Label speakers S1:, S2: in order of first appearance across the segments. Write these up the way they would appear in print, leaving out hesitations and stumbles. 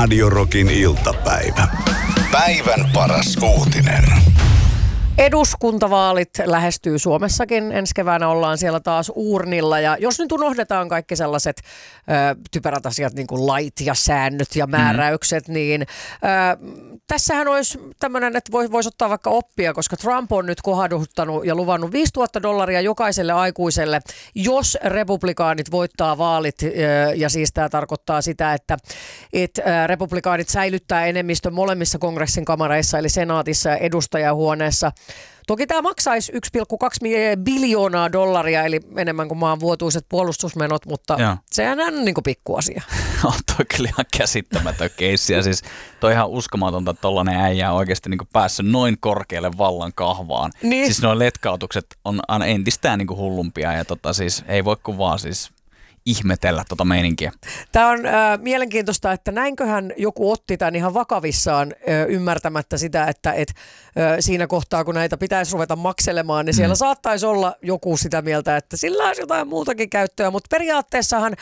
S1: Radio Rockin iltapäivä. Päivän paras uutinen.
S2: Eduskuntavaalit lähestyy Suomessakin. Ensi keväänä ollaan siellä taas uurnilla. Ja jos nyt unohdetaan kaikki sellaiset typerät asiat, niin kuin lait ja säännöt ja määräykset, niin tässähän olisi tämmöinen, että voisi ottaa vaikka oppia, koska Trump on nyt kohduttanut ja luvannut $5,000 jokaiselle aikuiselle, jos republikaanit voittaa vaalit. Ja siis tämä tarkoittaa sitä, että republikaanit säilyttää enemmistön molemmissa kongressin kamareissa, eli senaatissa ja edustajahuoneessa. Toki tämä maksaisi $1,2 biljoonaa, eli enemmän kuin maan vuotuiset puolustusmenot, mutta sehän on niin kuin pikkuasia.
S3: On toi kyllä ihan käsittämätön keissi. Ja siis toi ihan uskomatonta, että tollainen äijä on oikeasti niin kuin päässyt noin korkealle vallan kahvaan. Niin. Siis nuo letkautukset on aina entistään niin kuin hullumpia ja siis ei voi kuin vaan siis ihmetellä tota meininkiä.
S2: Tämä on mielenkiintoista, että näinköhän joku otti tämän ihan vakavissaan ymmärtämättä sitä, että siinä kohtaa, kun näitä pitäisi ruveta makselemaan, niin siellä saattaisi olla joku sitä mieltä, että sillä olisi jotain muutakin käyttöä, mutta periaatteessahan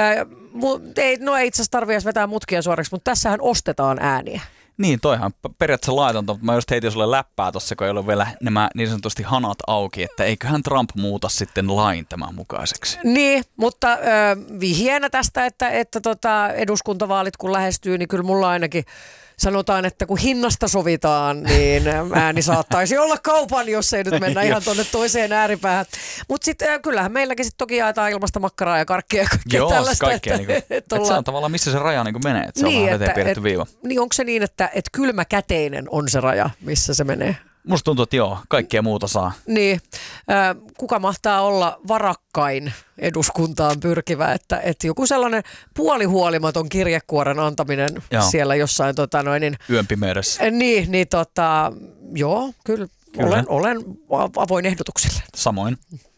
S2: ei itse asiassa tarvitse vetää mutkia suoraksi, mutta tässähän ostetaan ääniä.
S3: Niin, toihan periaatteessa laitonta, mutta mä just heitin sulle läppää tossa, kun ei ole vielä nämä niin sanotusti hanat auki, että eiköhän Trump muuta sitten lain tämän mukaiseksi.
S2: Niin, mutta vihjeenä tästä, että eduskuntavaalit kun lähestyy, niin kyllä mulla ainakin sanotaan, että kun hinnasta sovitaan, niin ääni saattaisi olla kaupan, jos ei nyt mennä ihan tuonne toiseen ääripäähän. Mutta sitten kyllähän meilläkin sitten toki jaetaan ilmasta makkaraa ja karkkia ja kaikkea tällaista.
S3: Kaikkea. Että se on tavallaan missä se raja niin menee, että se on vähän veteen piirretty viiva.
S2: Niin onko se niin, että kylmäkäteinen on se raja, missä se menee?
S3: Musta tuntuu, että joo, kaikkea muuta saa.
S2: Niin. Kuka mahtaa olla varakkain eduskuntaan pyrkivä, että joku sellainen puolihuolimaton kirjekuoren antaminen siellä jossain
S3: yön pimeydessä.
S2: Joo, kyllä. Olen avoin ehdotuksille.
S3: Samoin.